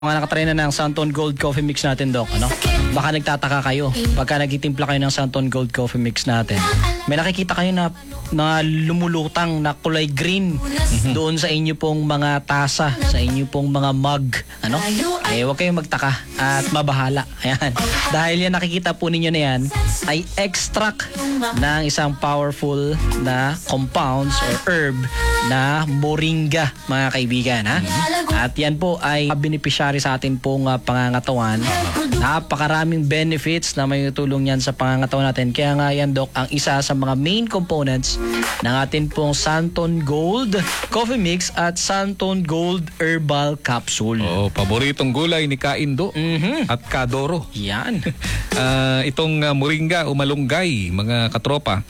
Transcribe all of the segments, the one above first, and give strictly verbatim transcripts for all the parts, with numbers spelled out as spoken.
Mga nakatry na ng Santon Gold Coffee Mix natin, Doc, ano? Baka nagtataka kayo pagka nagtitimpla kayo ng Santon Gold Coffee Mix natin. May nakikita kayo na, na lumulutang na kulay green mm-hmm. doon sa inyo pong mga tasa, sa inyo pong mga mug, ano? Eh, huwag kayong magtaka at mabahala. Ayan. Dahil yan, nakikita po ninyo na yan ay extract ng isang powerful na compounds or herb na moringa, mga kaibigan, ha? At yan po ay beneficiary sa atin pong uh, pangangatawan. Napakaraming benefits na may tulong yan sa pangangatawan natin. Kaya nga yan, Doc, ang isa sa mga main components ng atin pong Santon Gold Coffee Mix at Santon Gold Herbal Capsule. Oh, paboritong gulay ni Kaindo mm-hmm. at Kadoro. Yan. uh, itong uh, moringa o malunggay, mga katropa,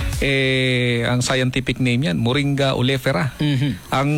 eh, ang scientific name yan, Moringa oleifera. Mm-hmm. Ang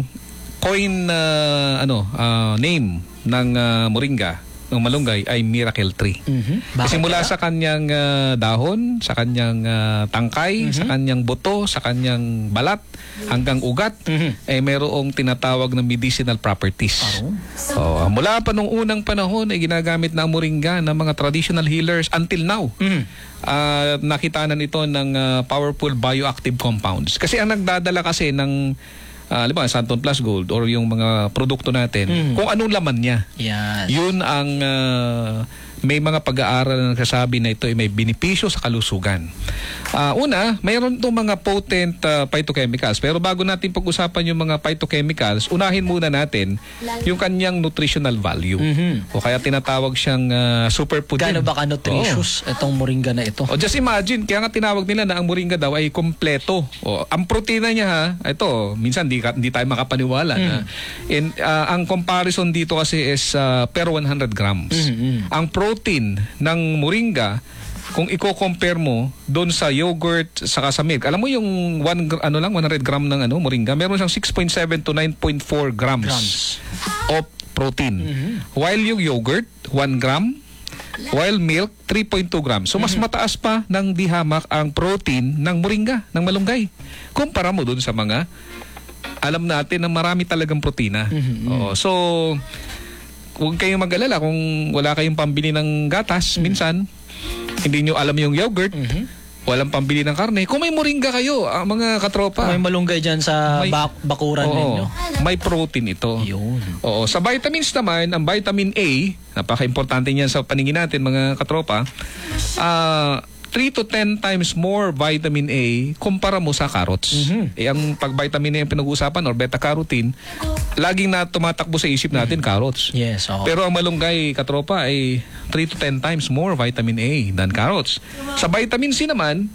coin uh, ano uh, name ng uh, moringa, ng malunggay, ay miracle tree. Mm-hmm. Kasi mula sa kanyang uh, dahon, sa kanyang uh, tangkay, mm-hmm. sa kanyang buto, sa kanyang balat, hanggang ugat, mm-hmm. eh mayroong tinatawag na medicinal properties. Oh. Oh, mula pa nung unang panahon ay eh, ginagamit na ang moringa ng mga traditional healers until now. Mm-hmm. Uh, nakitanan ito ng uh, powerful bioactive compounds. Kasi ang nagdadala kasi ng Uh, liba, Santon Plus Gold or yung mga produkto natin, mm. kung anong laman niya. Yes. Yun ang uh, may mga pag-aaral na nagsasabi na ito ay may benepisyo sa kalusugan. Uh, una, mayroon itong mga potent uh, phytochemicals. Pero bago natin pag-usapan yung mga phytochemicals, unahin muna natin yung kanyang nutritional value. Mm-hmm. O kaya tinatawag siyang uh, superfood. Gaano ba ka-nutritious oh. itong moringa na ito? O just imagine, kaya nga tinawag nila na ang moringa daw ay kompleto. O, ang protina niya ha, ito, minsan di, di tayo makapaniwala. Mm. Na, in, uh, ang comparison dito kasi is uh, per one hundred grams. Mm-hmm. Ang protein ng moringa, kung i-compare mo doon sa yogurt saka sa milk, alam mo yung one, ano lang, one hundred gram ng ano, moringa, meron siyang six point seven to nine point four grams, grams of protein. Mm-hmm. While yung yogurt, one gram, while milk, three point two grams. So mas mm-hmm. mataas pa ng dihamak ang protein ng moringa, ng malunggay. Kumpara mo doon sa mga alam natin na marami talagang protina. Mm-hmm. Oo, so huwag kayong mag-alala kung wala kayong pambili ng gatas, mm-hmm. minsan hindi nyo alam yung yogurt, mm-hmm. walang pambili ng karne. Kung may moringa kayo, ah, mga katropa, kung may malunggay dyan sa may, bak bakuran oo, ninyo, may protein ito. Yun. Oo, sa vitamins naman, ang vitamin A, napaka-importante niyan sa paningin natin, mga katropa, ah, uh, three to ten times more vitamin A kumpara mo sa carrots. Mm-hmm. Eh, ang pag-vitamin A yung pinag-uusapan or beta-carotene, laging na tumatakbo sa isip natin, mm-hmm. carrots. Yes, oh. Pero ang malunggay, katropa, ay three to ten times more vitamin A than carrots. Sa vitamin C naman,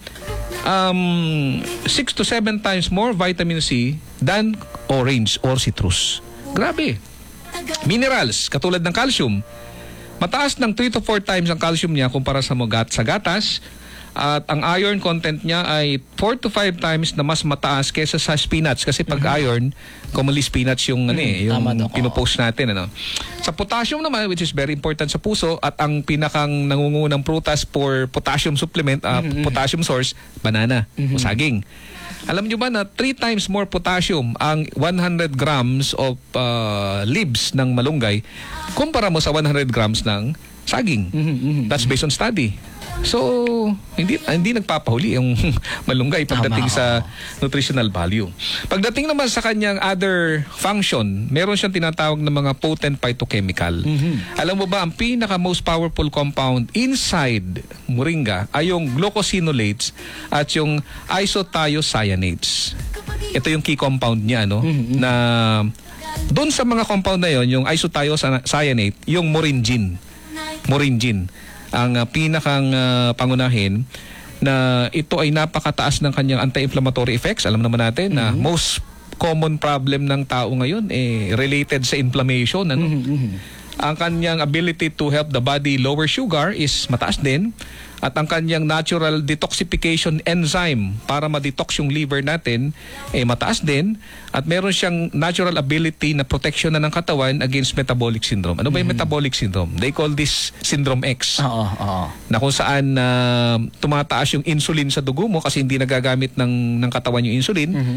um, six to seven times more vitamin C than orange or citrus. Grabe. Minerals, katulad ng calcium, mataas ng three to four times ang calcium niya kumpara sa mga sa gatas. At ang iron content niya ay four to five times na mas mataas kaysa sa spinach. Kasi pag mm-hmm. iron, commonly spinach yung, mm-hmm. ano, eh, yung pinopost natin. Ano. Sa potassium naman, which is very important sa puso, at ang pinakang nangungunang prutas for potassium supplement, uh, mm-hmm. potassium source, banana mm-hmm. o saging. Alam nyo ba na three times more potassium ang one hundred grams of uh, leaves ng malunggay kumpara mo sa one hundred grams ng saging. Mm-hmm. That's based on study. So, hindi hindi nagpapahuli yung malunggay pagdating Tama. Sa nutritional value. Pagdating naman sa kanyang other function, meron siyang tinatawag na mga potent phytochemical. Mm-hmm. Alam mo ba, ang pinaka most powerful compound inside moringa ay yung glucosinolates at yung isothiocyanates. Ito yung key compound niya, no? Mm-hmm. Na doon sa mga compound na yon, yung isothiocyanate, yung moringin. Moringin ang uh, pinakang uh, pangunahin na ito ay napakataas ng kanyang anti-inflammatory effects. Alam naman natin mm-hmm. na most common problem ng tao ngayon eh related sa inflammation, ano? Mm-hmm. Ang kanyang ability to help the body lower sugar is mataas din. At ang kanyang natural detoxification enzyme para ma-detox yung liver natin eh mataas din. At meron siyang natural ability na protection na ng katawan against metabolic syndrome. Ano ba yung mm-hmm. metabolic syndrome? They call this syndrome X. Oo, oo. Na kung saan uh, tumataas yung insulin sa dugo mo kasi hindi nagagamit ng, ng katawan yung insulin. Mm-hmm.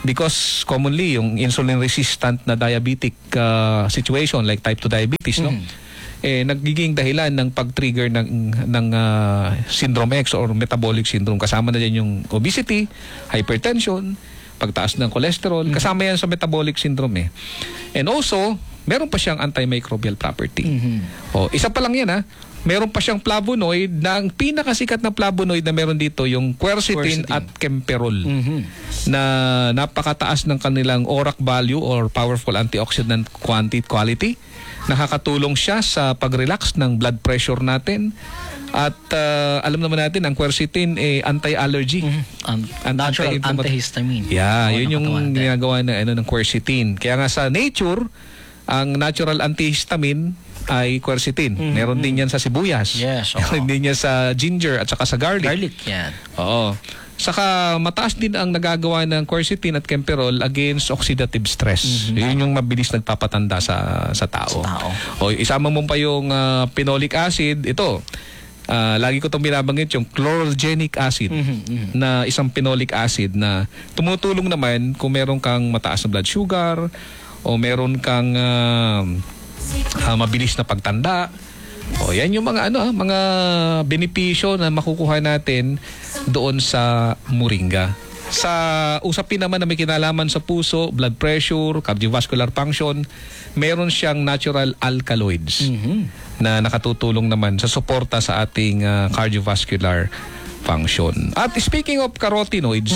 because commonly yung insulin resistant na diabetic uh, situation like type two diabetes, no? Mhm. Eh nagiging dahilan ng pag-trigger ng ng uh, syndrome X or metabolic syndrome. Kasama na diyan yung obesity, hypertension, pagtaas ng cholesterol, Mhm. kasama yan sa metabolic syndrome eh. And also, meron pa siyang antimicrobial property. Mhm. Oh, isa pa lang yan ha. Meron pa siyang flavonoid na ang pinakasikat na flavonoid na meron dito yung quercetin, Quercetin. at camperol Mhm. na napakataas ng kanilang O R A C value or powerful antioxidant quantity quality. Nakakatulong siya sa pag-relax ng blood pressure natin. At uh, alam naman natin ang quercetin eh anti-allergy. Mhm. An- An- natural anti-inflammatory. antihistamine. Yeah, Oo, yun ng yung katawan natin. ginagawa na ano ng quercetin. Kaya nga sa nature, ang natural antihistamine ay quercetin. Mhm. Meron din yan sa sibuyas. Yes, oo. Meron din yan sa ginger at saka sa garlic. Garlic yan. Oo. Saka mataas din ang nagagawa ng quercetin at camperol against oxidative stress. Mhm. Yun yung mabilis nagpapatanda sa sa tao. Sa tao. O isama mo pa yung ah, phenolic acid, ito. Ah, lagi ko itong binabanggit yung chlorogenic acid Mhm, mhm. na isang phenolic acid na tumutulong naman kung meron kang mataas na blood sugar o meron kang ah, ah, mabilis na pagtanda. O yan yung mga ano ah, mga benepisyo na makukuha natin doon sa moringa. Sa usapin naman na may kinalaman sa puso, blood pressure, cardiovascular function, meron siyang natural alkaloids Mhm. na nakatutulong naman sa suporta sa ating ah, cardiovascular function. At speaking of carotenoids,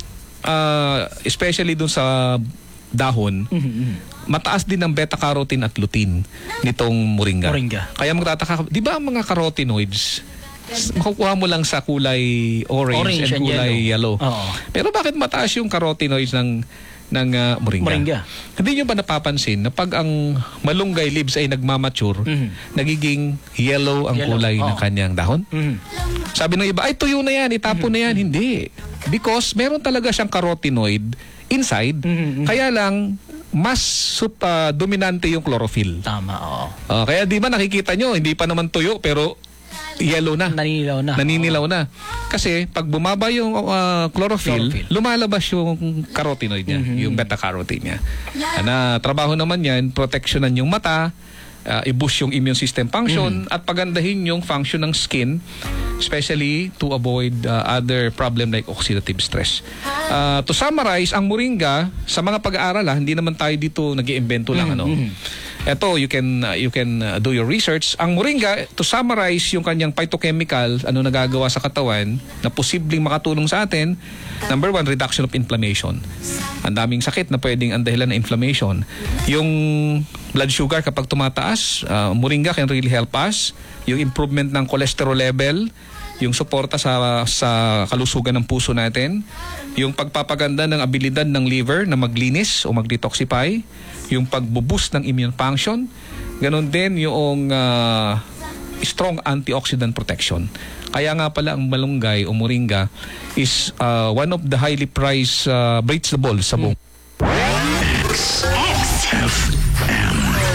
ah, especially dun sa dahon, Mhm, mhm. mataas din ang beta-carotene at lutein nitong moringa. Moringa. Kaya magtataka, di ba ang mga carotenoids, s- makukuha mo lang sa kulay orange, Orange and and kulay yellow. Oo. Pero bakit mataas yung carotenoids ng ng ah, moringa? Moringa. Hindi nyo ba napapansin na pag ang malunggay leaves ay nagmamature, Mhm. nagiging yellow ang Yellow, kulay ng oo. kanyang dahon? Mhm. Sabi ng iba, ay tuyo na yan, itapon na yan. Hindi. Because meron talaga siyang carotenoid inside, Mhm, mhm. kaya lang mas sup, ah, dominante yung chlorophyll. Tama, oo. Ah, kaya di ba nakikita nyo, hindi pa naman tuyo pero yellow na. Naninilaw na. Naninilaw na. Kasi pag bumaba yung ah, chlorophyll, Chlorophyll. lumalabas yung carotenoid niya, Mhm. yung beta-carotene niya. Ah, na trabaho naman yan, protectionan yung mata, ah, i-boost yung immune system function, at pagandahin yung function ng skin, especially to avoid ah, other problem like oxidative stress. Ah, to summarize, ang moringa, sa mga pag-aaral, ah, hindi naman tayo dito nag-iimbento lang. ano. Ito, you can uh, you can uh, do your research. Ang moringa, to summarize yung kanyang phytochemical, ano nagagawa sa katawan na posibleng makatulong sa atin. Number one, reduction of inflammation. Ang daming sakit na pwedeng ang dahilan ng inflammation. Yung blood sugar kapag tumataas, uh, moringa can really help us. Yung improvement ng cholesterol level, yung suporta sa sa kalusugan ng puso natin, yung pagpapaganda ng abilidad ng liver na maglinis o mag-detoxify, yung pagbo-boost ng immune function, ganun din yung ah, strong antioxidant protection. Kaya nga pala ang malunggay o moringa is ah, one of the highly prized uh, vegetables sa buong X F